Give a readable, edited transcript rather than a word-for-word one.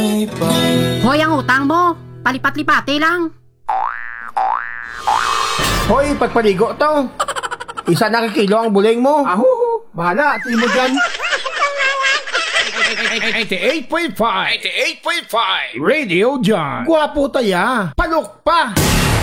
Hoy, ang utang mo. Palipat-lipati lang. Hoy, pagpaligo to. Isa na kilo ang buling mo. Bahala, tingin mo dyan. 88.5 Radio John. Gwapo taya. Palok pa.